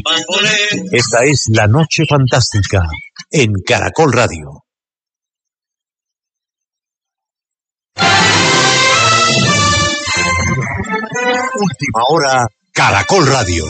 Esta es La Noche Fantástica en Caracol Radio. Última hora, Caracol Radio.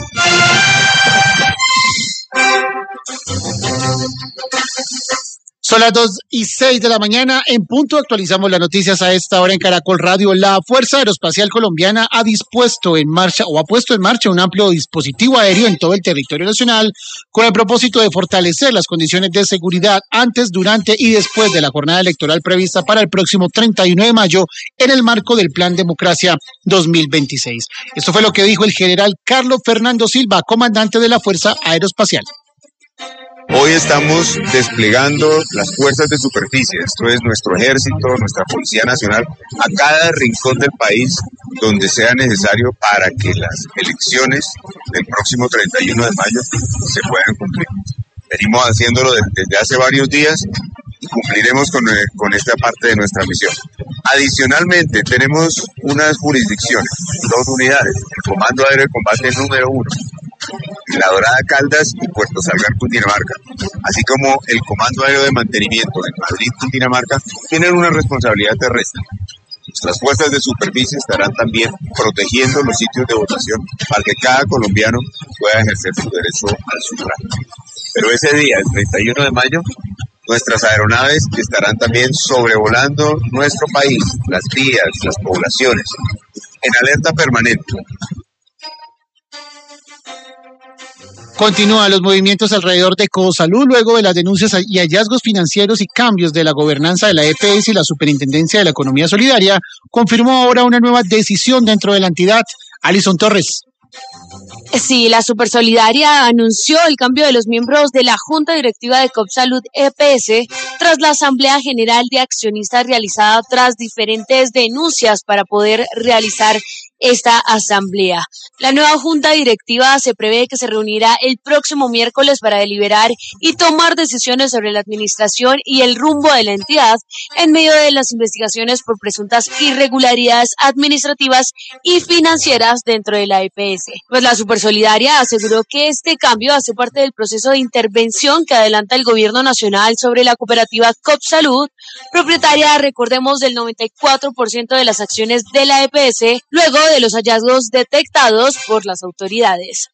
Son las 2:06 de la mañana, en punto actualizamos las noticias a esta hora en Caracol Radio. La Fuerza Aeroespacial Colombiana ha puesto en marcha un amplio dispositivo aéreo en todo el territorio nacional con el propósito de fortalecer las condiciones de seguridad antes, durante y después de la jornada electoral prevista para el próximo 31 de mayo en el marco del Plan Democracia 2026. Esto fue lo que dijo el general Carlos Fernando Silva, comandante de la Fuerza Aeroespacial. Hoy estamos desplegando las fuerzas de superficie, esto es nuestro ejército, nuestra Policía Nacional, a cada rincón del país donde sea necesario para que las elecciones del próximo 31 de mayo se puedan cumplir. Venimos haciéndolo desde hace varios días y cumpliremos con esta parte de nuestra misión. Adicionalmente, tenemos unas jurisdicciones, 2 unidades, el Comando Aéreo de Combate número 1, La Dorada Caldas y Puerto Salgar, Cundinamarca, así como el Comando Aéreo de Mantenimiento de Madrid, Cundinamarca, tienen una responsabilidad terrestre. Nuestras fuerzas de superficie estarán también protegiendo los sitios de votación para que cada colombiano pueda ejercer su derecho al sufragio. Pero ese día, el 31 de mayo, nuestras aeronaves estarán también sobrevolando nuestro país, las vías, las poblaciones, en alerta permanente. Continúan los movimientos alrededor de Cosalud luego de las denuncias y hallazgos financieros y cambios de la gobernanza de la EPS y la Superintendencia de la Economía Solidaria. Confirmó ahora una nueva decisión dentro de la entidad. Alison Torres. Sí, la Supersolidaria anunció el cambio de los miembros de la Junta Directiva de Cosalud EPS tras la Asamblea General de Accionistas realizada tras diferentes denuncias para poder realizar esta asamblea. La nueva junta directiva se prevé que se reunirá el próximo miércoles para deliberar y tomar decisiones sobre la administración y el rumbo de la entidad en medio de las investigaciones por presuntas irregularidades administrativas y financieras dentro de la EPS. Pues la Supersolidaria aseguró que este cambio hace parte del proceso de intervención que adelanta el gobierno nacional sobre la cooperativa Cosalud, propietaria, recordemos, del 94% de las acciones de la EPS, luego de los hallazgos detectados por las autoridades.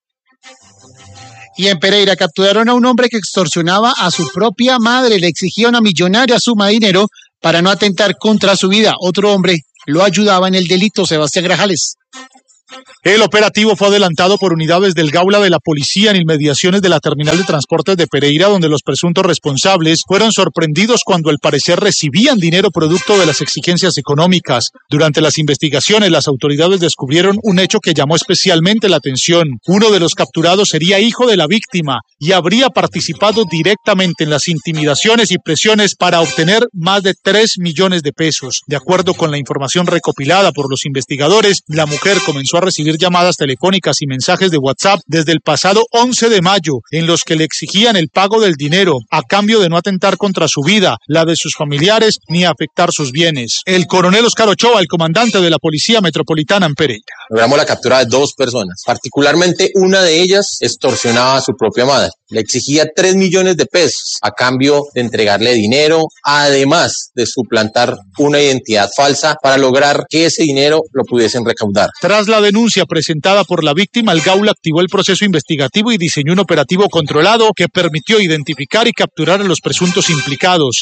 Y en Pereira capturaron a un hombre que extorsionaba a su propia madre, le exigía una millonaria suma de dinero para no atentar contra su vida. Otro hombre lo ayudaba en el delito, Sebastián Grajales. El operativo fue adelantado por unidades del Gaula de la Policía en inmediaciones de la terminal de transportes de Pereira, donde los presuntos responsables fueron sorprendidos cuando al parecer recibían dinero producto de las exigencias económicas. Durante las investigaciones, las autoridades descubrieron un hecho que llamó especialmente la atención. Uno de los capturados sería hijo de la víctima y habría participado directamente en las intimidaciones y presiones para obtener más de 3 millones de pesos. De acuerdo con la información recopilada por los investigadores, la mujer comenzó a recibir llamadas telefónicas y mensajes de WhatsApp desde el pasado 11 de mayo, en los que le exigían el pago del dinero a cambio de no atentar contra su vida, la de sus familiares, ni afectar sus bienes. El coronel Oscar Ochoa, el comandante de la Policía Metropolitana en Pereira. Logramos la captura de 2 personas, particularmente una de ellas extorsionaba a su propia madre. Le exigía 3 millones de pesos a cambio de entregarle dinero, además de suplantar una identidad falsa para lograr que ese dinero lo pudiesen recaudar. Tras la denuncia presentada por la víctima, el Gaula activó el proceso investigativo y diseñó un operativo controlado que permitió identificar y capturar a los presuntos implicados.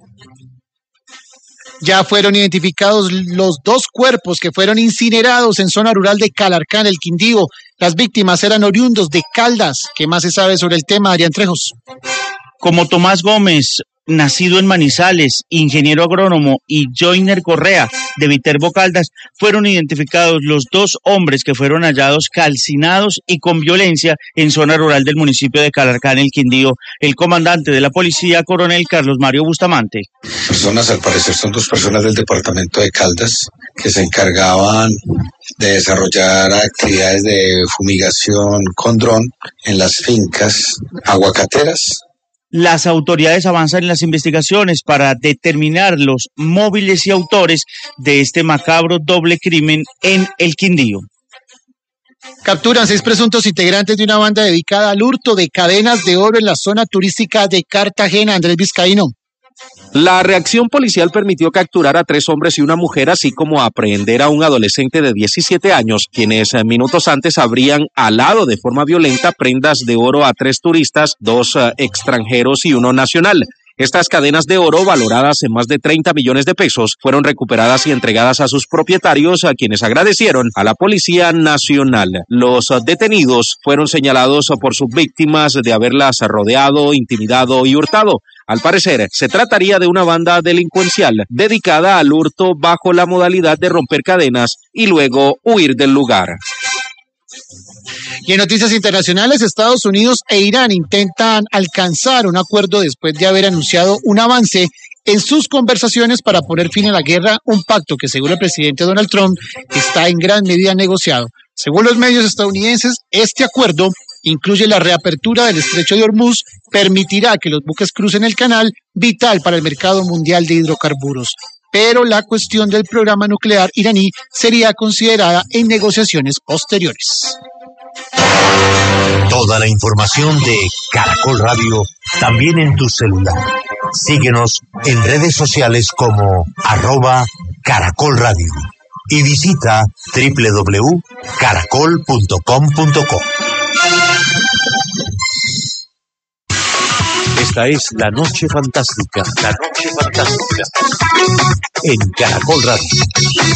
Ya fueron identificados los 2 cuerpos que fueron incinerados en zona rural de Calarcán, el Quindío. Las víctimas eran oriundos de Caldas. ¿Qué más se sabe sobre el tema, Adrián Trejos? Como Tomás Gómez, nacido en Manizales, ingeniero agrónomo, y Joyner Correa, de Viterbo Caldas, fueron identificados los 2 hombres que fueron hallados calcinados y con violencia en zona rural del municipio de Calarcán, el Quindío. El comandante de la policía, coronel Carlos Mario Bustamante. Personas, al parecer son 2 personas del departamento de Caldas que se encargaban de desarrollar actividades de fumigación con dron en las fincas aguacateras. Las autoridades avanzan en las investigaciones para determinar los móviles y autores de este macabro doble crimen en el Quindío. Capturan 6 presuntos integrantes de una banda dedicada al hurto de cadenas de oro en la zona turística de Cartagena. Andrés Vizcaíno. La reacción policial permitió capturar a 3 hombres y una mujer, así como aprehender a un adolescente de 17 años, quienes minutos antes habrían alado de forma violenta prendas de oro a 3 turistas, 2 extranjeros y 1 nacional. Estas cadenas de oro, valoradas en más de 30 millones de pesos, fueron recuperadas y entregadas a sus propietarios, a quienes agradecieron a la Policía Nacional. Los detenidos fueron señalados por sus víctimas de haberlas rodeado, intimidado y hurtado. Al parecer, se trataría de una banda delincuencial dedicada al hurto bajo la modalidad de romper cadenas y luego huir del lugar. Y en noticias internacionales, Estados Unidos e Irán intentan alcanzar un acuerdo después de haber anunciado un avance en sus conversaciones para poner fin a la guerra, un pacto que, según el presidente Donald Trump, está en gran medida negociado. Según los medios estadounidenses, este acuerdo incluye la reapertura del estrecho de Hormuz, permitirá que los buques crucen el canal, vital para el mercado mundial de hidrocarburos. Pero la cuestión del programa nuclear iraní sería considerada en negociaciones posteriores. Toda la información de Caracol Radio también en tu celular. Síguenos en redes sociales como @Caracol Radio y visita www.caracol.com.co. Esta es La Noche Fantástica. La Noche Fantástica. En Caracol Radio.